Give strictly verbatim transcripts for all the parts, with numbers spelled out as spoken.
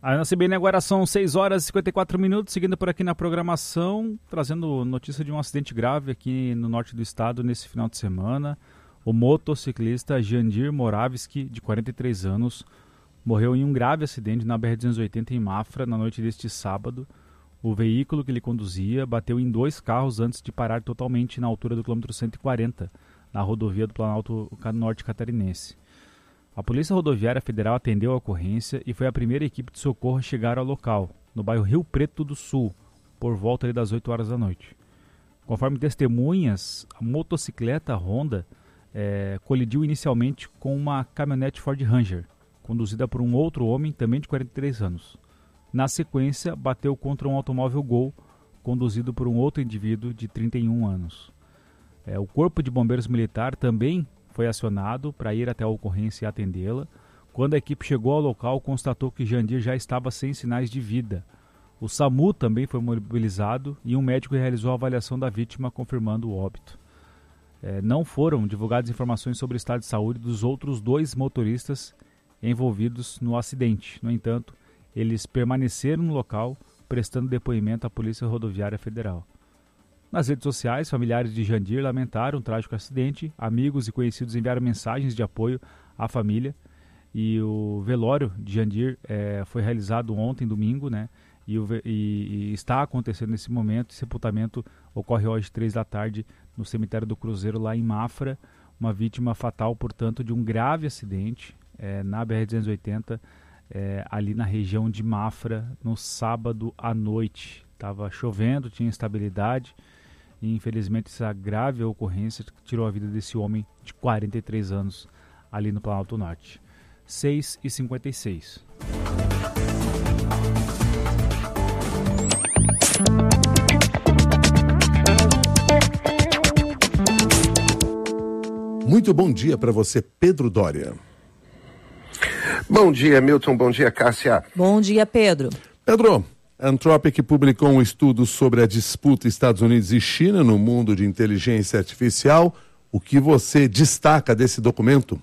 A C B N agora são seis horas e cinquenta e quatro minutos, seguindo por aqui na programação, trazendo notícia de um acidente grave aqui no norte do estado nesse final de semana. O motociclista Jandir Moravski, de quarenta e três anos, morreu em um grave acidente na B R duzentos e oitenta em Mafra na noite deste sábado. O veículo que ele conduzia bateu em dois carros antes de parar totalmente na altura do quilômetro cento e quarenta, na rodovia do Planalto Norte Catarinense. A Polícia Rodoviária Federal atendeu a ocorrência e foi a primeira equipe de socorro a chegar ao local, no bairro Rio Preto do Sul, por volta das oito horas da noite. Conforme testemunhas, a motocicleta Honda é, colidiu inicialmente com uma caminhonete Ford Ranger, conduzida por um outro homem, também de quarenta e três anos. Na sequência, bateu contra um automóvel Gol, conduzido por um outro indivíduo de trinta e um anos. É, o Corpo de Bombeiros Militar também foi acionado para ir até a ocorrência e atendê-la. Quando a equipe chegou ao local, constatou que Jandir já estava sem sinais de vida. O SAMU também foi mobilizado e um médico realizou a avaliação da vítima, confirmando o óbito. É, não foram divulgadas informações sobre o estado de saúde dos outros dois motoristas envolvidos no acidente. No entanto, eles permaneceram no local, prestando depoimento à Polícia Rodoviária Federal. Nas redes sociais, familiares de Jandir lamentaram o trágico acidente, amigos e conhecidos enviaram mensagens de apoio à família, e o velório de Jandir é, foi realizado ontem, domingo, né? E, o, e, e está acontecendo nesse momento. O sepultamento ocorre hoje, três da tarde, no cemitério do Cruzeiro, lá em Mafra, uma vítima fatal, portanto, de um grave acidente é, na B R duzentos e oitenta, é, ali na região de Mafra, no sábado à noite. Estava chovendo, tinha instabilidade, e infelizmente essa grave ocorrência tirou a vida desse homem de quarenta e três anos ali no Planalto Norte. seis e cinquenta e seis. Muito bom dia para você, Pedro Dória. Bom dia, Milton. Bom dia, Cássia. Bom dia, Pedro. Pedro, a Anthropic publicou um estudo sobre a disputa Estados Unidos e China no mundo de inteligência artificial. O que você destaca desse documento?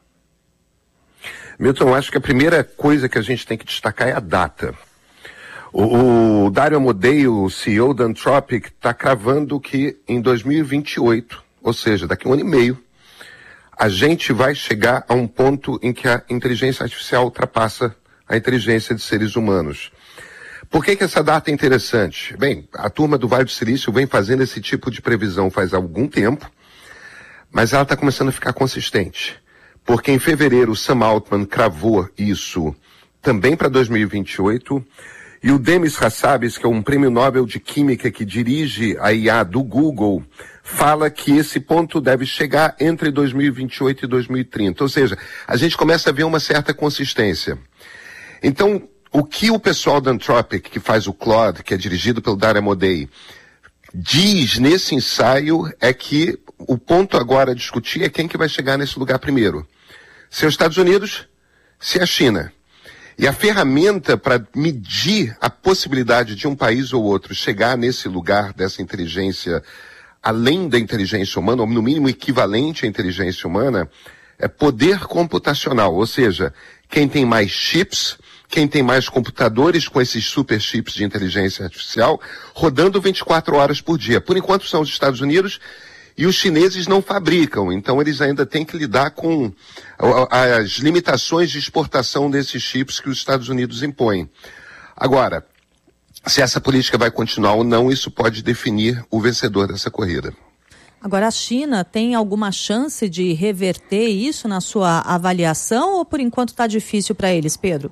Milton, acho que a primeira coisa que a gente tem que destacar é a data. O, o Dario Amodei, o C E O da Anthropic, está cravando que em dois mil e vinte e oito, ou seja, daqui a um ano e meio, a gente vai chegar a um ponto em que a inteligência artificial ultrapassa a inteligência de seres humanos. Por que que essa data é interessante? Bem, a turma do Vale do Silício vem fazendo esse tipo de previsão faz algum tempo, mas ela está começando a ficar consistente. Porque em fevereiro o Sam Altman cravou isso também para dois mil e vinte e oito, e o Demis Hassabis, que é um prêmio Nobel de Química que dirige a I A do Google, fala que esse ponto deve chegar entre dois mil e vinte e oito e dois mil e trinta. Ou seja, a gente começa a ver uma certa consistência. Então, o que o pessoal da Anthropic, que faz o Claude, que é dirigido pelo Dario Amodei, diz nesse ensaio é que o ponto agora a discutir é quem que vai chegar nesse lugar primeiro. Se é os Estados Unidos, se é a China. E a ferramenta para medir a possibilidade de um país ou outro chegar nesse lugar dessa inteligência, além da inteligência humana, ou no mínimo equivalente à inteligência humana, é poder computacional. Ou seja, quem tem mais chips, quem tem mais computadores com esses super chips de inteligência artificial, rodando vinte e quatro horas por dia. Por enquanto são os Estados Unidos, e os chineses não fabricam, então eles ainda têm que lidar com as limitações de exportação desses chips que os Estados Unidos impõem. Agora, se essa política vai continuar ou não, isso pode definir o vencedor dessa corrida. Agora, a China tem alguma chance de reverter isso na sua avaliação ou por enquanto está difícil para eles, Pedro?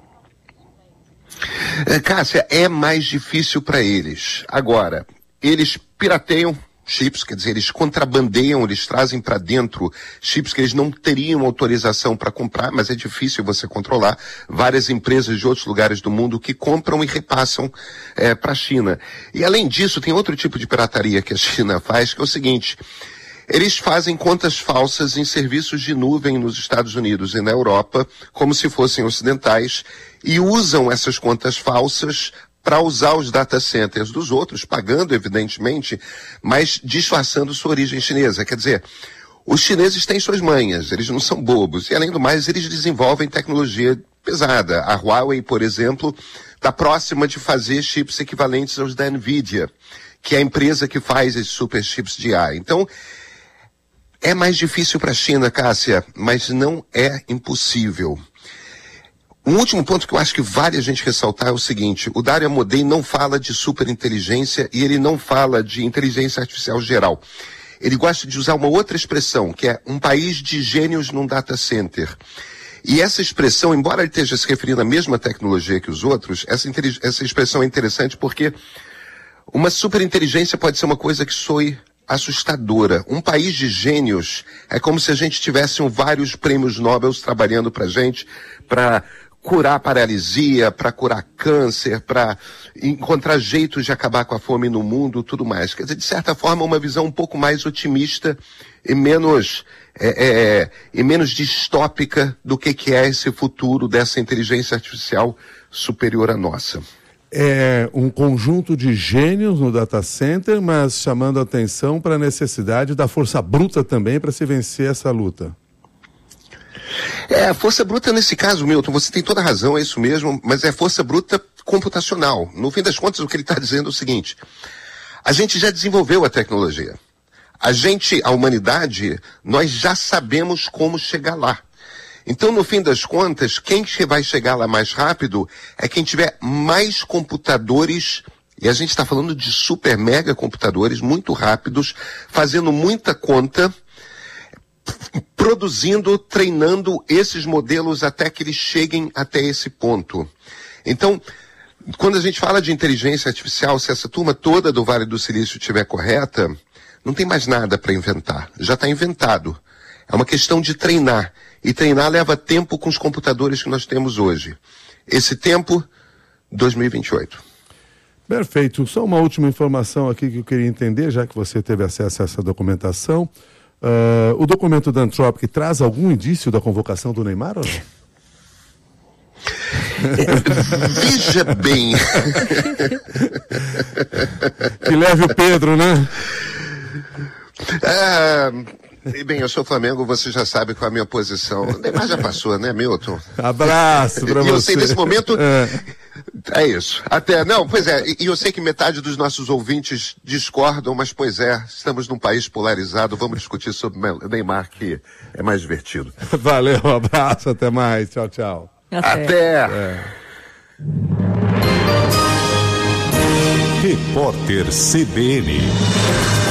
É, Cássia, é mais difícil para eles. Agora, eles pirateiam chips, quer dizer, eles contrabandeiam, eles trazem para dentro chips que eles não teriam autorização para comprar, mas é difícil você controlar. Várias empresas de outros lugares do mundo que compram e repassam é, para a China. E além disso, tem outro tipo de pirataria que a China faz, que é o seguinte: eles fazem contas falsas em serviços de nuvem nos Estados Unidos e na Europa, como se fossem ocidentais, e usam essas contas falsas para usar os data centers dos outros, pagando, evidentemente, mas disfarçando sua origem chinesa. Quer dizer, os chineses têm suas manhas, eles não são bobos. E, além do mais, eles desenvolvem tecnologia pesada. A Huawei, por exemplo, está próxima de fazer chips equivalentes aos da NVIDIA, que é a empresa que faz esses super chips de A I. Então, é mais difícil para a China, Cássia, mas não é impossível. Um último ponto que eu acho que vale a gente ressaltar é o seguinte: o Dario Amodei não fala de superinteligência e ele não fala de inteligência artificial geral. Ele gosta de usar uma outra expressão, que é um país de gênios num data center. E essa expressão, embora ele esteja se referindo à mesma tecnologia que os outros, essa, essa expressão é interessante porque uma superinteligência pode ser uma coisa que soe assustadora. Um país de gênios é como se a gente tivesse vários prêmios Nobel trabalhando pra gente, para curar paralisia, para curar câncer, para encontrar jeitos de acabar com a fome no mundo, tudo mais. Quer dizer, de certa forma, uma visão um pouco mais otimista e menos, é, é, e menos distópica do que, que é esse futuro dessa inteligência artificial superior à nossa. É um conjunto de gênios no data center, mas chamando a atenção para a necessidade da força bruta também para se vencer essa luta. É, a força bruta nesse caso, Milton, você tem toda a razão, é isso mesmo, mas é força bruta computacional. No fim das contas, o que ele está dizendo é o seguinte: a gente já desenvolveu a tecnologia. A gente, a humanidade, nós já sabemos como chegar lá. Então, no fim das contas, quem vai chegar lá mais rápido é quem tiver mais computadores, e a gente está falando de super mega computadores muito rápidos, fazendo muita conta, produzindo, treinando esses modelos até que eles cheguem até esse ponto. Então, quando a gente fala de inteligência artificial, se essa turma toda do Vale do Silício estiver correta, não tem mais nada para inventar. Já está inventado. É uma questão de treinar. E treinar leva tempo com os computadores que nós temos hoje. Esse tempo, dois mil e vinte e oito. Perfeito. Só uma última informação aqui que eu queria entender, já que você teve acesso a essa documentação. Uh, o documento da Anthropic traz algum indício da convocação do Neymar ou não? Veja bem. Que leve o Pedro, né? Ah, bem, eu sou Flamengo, você já sabe qual é a minha posição. O Neymar já passou, né, Milton? Abraço pra e você. Eu sei, nesse momento, é. é isso. Até, não, pois é, e eu sei que metade dos nossos ouvintes discordam, mas pois é, estamos num país polarizado, vamos discutir sobre Neymar, que é mais divertido. Valeu, um abraço, até mais, tchau, tchau. Até! Até. É. Repórter C B N.